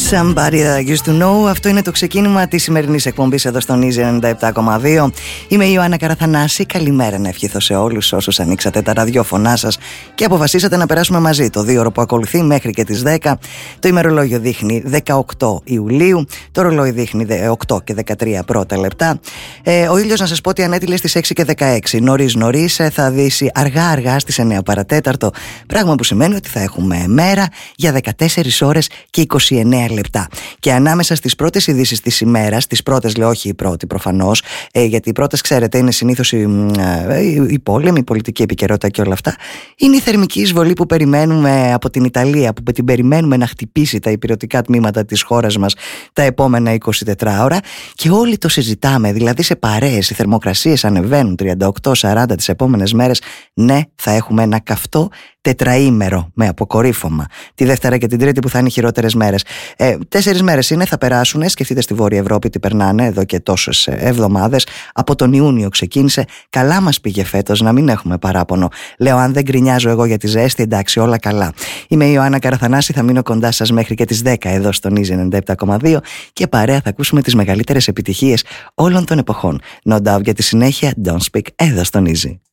Somebody that I used to know. Αυτό είναι το ξεκίνημα της σημερινής εκπομπής εδώ στον Easy 97,2. Είμαι η Ιωάννα Καραθανάση. Καλημέρα να ευχηθώ σε όλους όσους ανοίξατε τα ραδιόφωνά σας και αποφασίσατε να περάσουμε μαζί το 2ωρο που ακολουθεί μέχρι και τις 10. Το ημερολόγιο δείχνει 18 Ιουλίου. Το ρολόι δείχνει 8 και 13 πρώτα λεπτά. Ο ήλιος, να σας πω ότι ανέτειλε στις 6 και 16. Νωρίς θα δύσει αργά στις 9 παρατέταρτο. Πράγμα που σημαίνει ότι θα έχουμε μέρα για 14 ώρες και 29 λεπτά. Και ανάμεσα στις πρώτες ειδήσεις της ημέρας, τις πρώτες λέω, όχι η πρώτη προφανώς, γιατί οι πρώτες, ξέρετε, είναι συνήθως η πόλεμη, η πολιτική επικαιρότητα και όλα αυτά, είναι η θερμική εισβολή που περιμένουμε από την Ιταλία, που την περιμένουμε να χτυπήσει τα ηπειρωτικά τμήματα της χώρας μας τα επόμενα 24 ώρα, και όλοι το συζητάμε, δηλαδή σε παρέες οι θερμοκρασίες ανεβαίνουν 38-40 τις επόμενες μέρες. Ναι, θα έχουμε ένα καυτό τετραήμερο με αποκορύφωμα τη Δευτέρα και την Τρίτη που θα είναι οι χειρότερες μέρες. 4 μέρες είναι, θα περάσουν. Σκεφτείτε στη Βόρεια Ευρώπη τι περνάνε εδώ και τόσες εβδομάδες. Από τον Ιούνιο ξεκίνησε. Καλά μας πήγε φέτος, να μην έχουμε παράπονο. Λέω, αν δεν γκρινιάζω εγώ για τη ζέστη, εντάξει, όλα καλά. Είμαι η Ιωάννα Καραθανάση, θα μείνω κοντά σας μέχρι και τις 10 εδώ στον Easy 97,2 και παρέα θα ακούσουμε τις μεγαλύτερες επιτυχίες όλων των εποχών. No doubt, για τη συνέχεια, Don't Speak εδώ στον Easy.